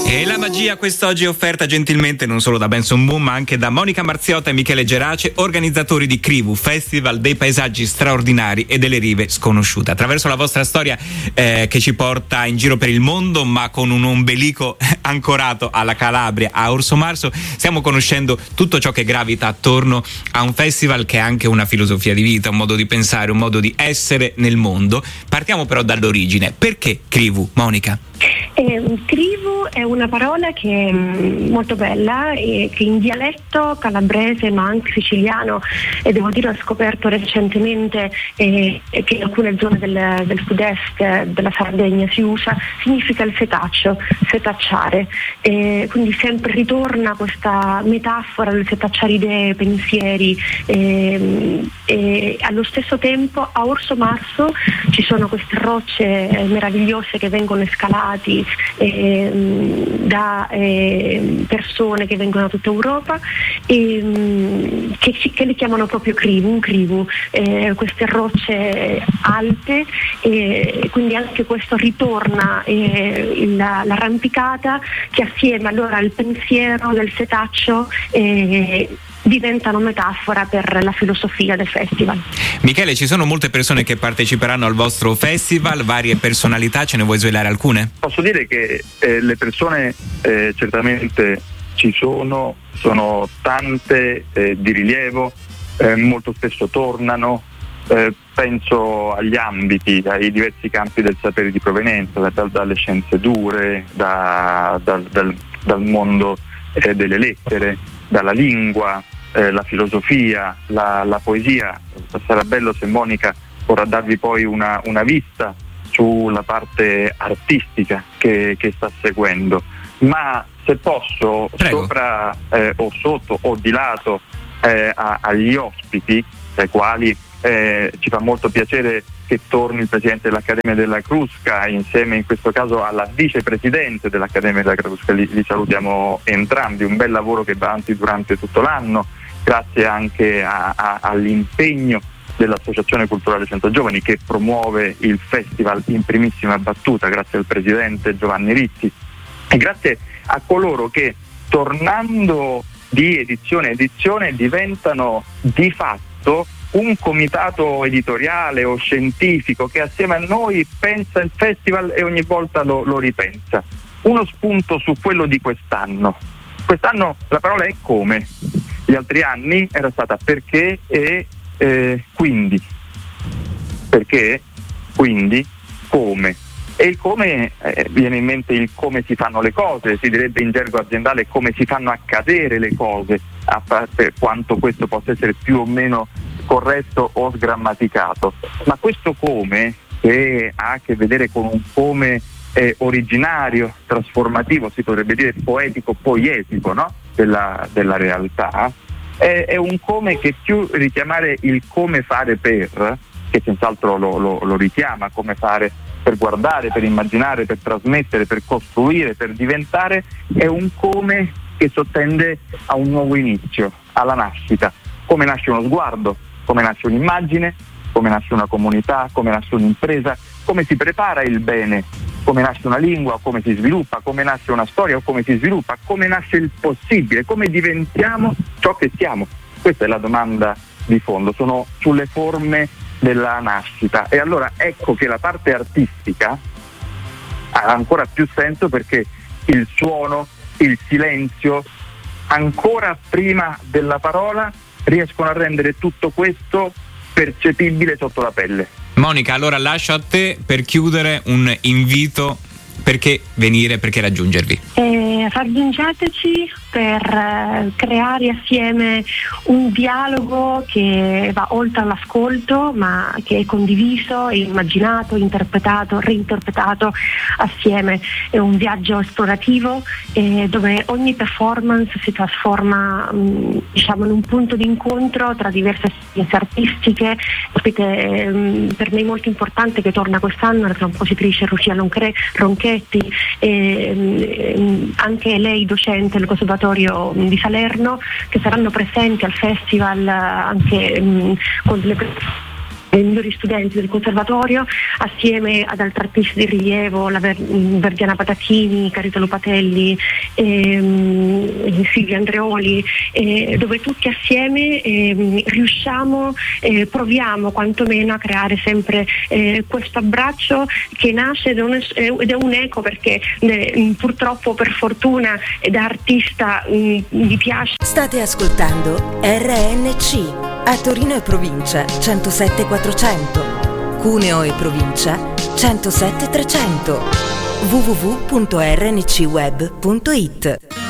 E la magia quest'oggi è offerta gentilmente non solo da Benson Boom ma anche da Monica Marziotta e Michele Gerace, organizzatori di Crivu, festival dei paesaggi straordinari e delle rive sconosciute. Attraverso la vostra storia che ci porta in giro per il mondo, ma con un ombelico ancorato alla Calabria, a Orso Marso, stiamo conoscendo tutto ciò che gravita attorno a un festival che è anche una filosofia di vita, un modo di pensare, un modo di essere nel mondo. Partiamo però dall'origine. Perché Crivu, Monica? Crivu è una parola che è molto bella e che in dialetto calabrese ma anche siciliano, e devo dire ho scoperto recentemente che in alcune zone del sud-est della Sardegna si usa, significa il setaccio, setacciare, quindi sempre ritorna questa metafora del setacciare idee, pensieri, e allo stesso tempo a Orso Marso ci sono queste rocce meravigliose che vengono scalati da persone che vengono da tutta Europa e che le chiamano proprio Crivu, queste rocce alte, e quindi anche questo ritorna l'arrampicata, che assieme allora al pensiero del setaccio diventano metafora per la filosofia del festival. Michele, ci sono molte persone che parteciperanno al vostro festival, varie personalità, ce ne vuoi svelare alcune? Posso dire che le persone certamente ci sono tante di rilievo, molto spesso tornano, penso agli ambiti, ai diversi campi del sapere di provenienza, dalle scienze dure, dal mondo delle lettere, dalla lingua, la filosofia, la poesia. Sarà bello se Monica vorrà darvi poi una vista sulla parte artistica che sta seguendo. Ma se posso, prego, sopra o sotto o di lato agli ospiti, ai quali ci fa molto piacere che torni il presidente dell'Accademia della Crusca insieme in questo caso alla vicepresidente dell'Accademia della Crusca, li salutiamo entrambi, un bel lavoro che va avanti durante tutto l'anno, grazie anche all'impegno dell'Associazione Culturale 100 Giovani che promuove il festival in primissima battuta, grazie al presidente Giovanni Rizzi e grazie a coloro che tornando di edizione a edizione diventano di fatto un comitato editoriale o scientifico che assieme a noi pensa il festival e ogni volta lo ripensa. Uno spunto su quello di quest'anno. Quest'anno la parola è come. Gli altri anni era stata perché e quindi. Perché, quindi, come. E il come viene in mente il come si fanno le cose, si direbbe in gergo aziendale come si fanno accadere le cose, a parte quanto questo possa essere più o meno corretto o sgrammaticato, ma questo come, che ha a che vedere con un come originario, trasformativo, si potrebbe dire poetico, poietico, no? della realtà, è un come che più richiamare il come fare per, che senz'altro lo richiama, come fare per guardare, per immaginare, per trasmettere, per costruire, per diventare, è un come che sottende a un nuovo inizio, alla nascita, come nasce uno sguardo, come nasce un'immagine, come nasce una comunità, come nasce un'impresa, come si prepara il bene, come nasce una lingua, come si sviluppa, come nasce una storia o come si sviluppa, come nasce il possibile, come diventiamo ciò che siamo. Questa è la domanda di fondo, sono sulle forme della nascita e allora ecco che la parte artistica ha ancora più senso perché il suono, il silenzio, ancora prima della parola riescono a rendere tutto questo percepibile sotto la pelle. Monica, allora lascio a te per chiudere un invito, perché venire, perché raggiungervi. Raggiungeteci per creare assieme un dialogo che va oltre all'ascolto ma che è condiviso, è immaginato, interpretato, reinterpretato assieme. È un viaggio esplorativo dove ogni performance si trasforma diciamo in un punto di incontro tra diverse esperienze artistiche. Per me è molto importante che torna quest'anno la compositrice Lucia Ronchetti, anche lei docente del Conservatorio di Salerno, che saranno presenti al festival anche con dei migliori studenti del conservatorio, assieme ad altri artisti di rilievo, la Verdiana Patatini, Carita Lupatelli, Silvia Andreoli, dove tutti assieme riusciamo, proviamo quantomeno a creare sempre questo abbraccio che nasce ed è un eco, perché purtroppo, per fortuna, da artista mi piace. State ascoltando RNC a Torino e provincia 107.400, Cuneo e provincia 107.300, www.rncweb.it.